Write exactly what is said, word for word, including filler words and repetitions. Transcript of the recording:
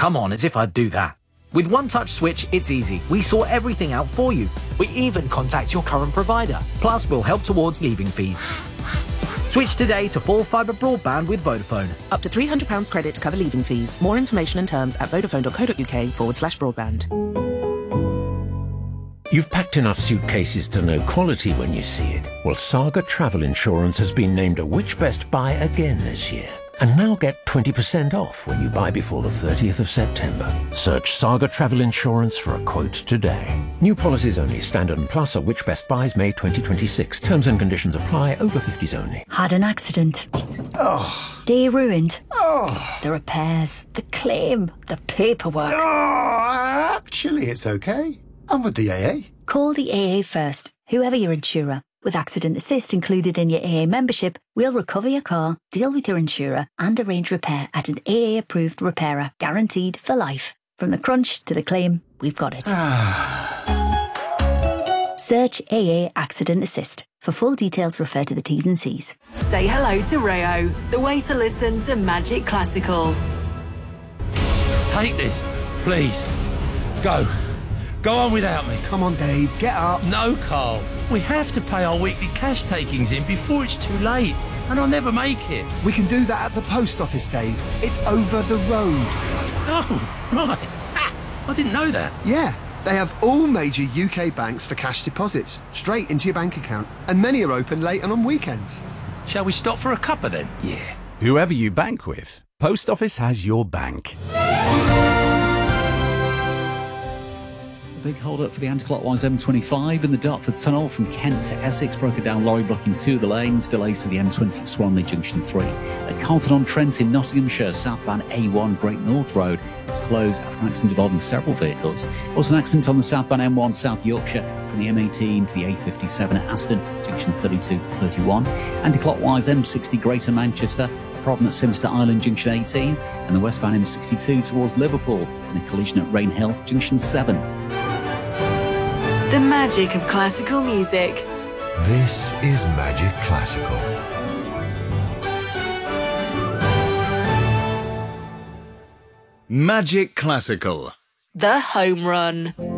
come on, as if I'd do that. With One Touch Switch, it's easy. We sort everything out for you. We even contact your current provider. Plus, we'll help towards leaving fees. Switch today to full fibre broadband with Vodafone. Up to three hundred pounds credit to cover leaving fees. More information and terms at vodafone.co.uk forward slash broadband. You've packed enough suitcases to know quality when you see it. Well, Saga Travel Insurance has been named a Which Best Buy again this year. And now get twenty percent off when you buy before the thirtieth of September. Search Saga Travel Insurance for a quote today. New policies only. Standard and Plus are Which Best Buys May twenty twenty-six. Terms and conditions apply. Over fifties only. Had an accident. Oh. Day ruined. Oh. The repairs, the claim, the paperwork. Oh, actually, it's okay. I'm with the A A. Call the A A first, whoever your insurer. With Accident Assist included in your A A membership, we'll recover your car, deal with your insurer, and arrange repair at an A A-approved repairer, guaranteed for life. From the crunch to the claim, we've got it. Search A A Accident Assist. For full details, refer to the T's and C's. Say hello to Rayo, the way to listen to Magic Classical. Take this, please. Go. Go on without me. Come on, Dave, get up. No, Carl. We have to pay our weekly cash takings in before it's too late, and I'll never make it. We can do that at the post office, Dave. It's over the road. Oh, right. Ah, I didn't know that. Yeah, they have all major U K banks for cash deposits, straight into your bank account, and many are open late and on weekends. Shall we stop for a cuppa then? Yeah. Whoever you bank with, Post Office has your bank. Big hold-up for the anti-clockwise M twenty-five in the Dartford Tunnel from Kent to Essex. Broken down lorry blocking two of the lanes. Delays to the M twenty at Swanley Junction three. At Carlton-on-Trent in Nottinghamshire, southbound A one Great North Road is closed after an accident involving several vehicles. Also an accident on the southbound M one South Yorkshire from the M eighteen to the A fifty-seven at Aston, Junction thirty-two to thirty-one. Anti-clockwise M sixty Greater Manchester. A problem at Simister Island Junction eighteen. And the westbound M sixty-two towards Liverpool in a collision at Rainhill Junction seven. The magic of classical music. This is Magic Classical. Magic Classical. The Home Run.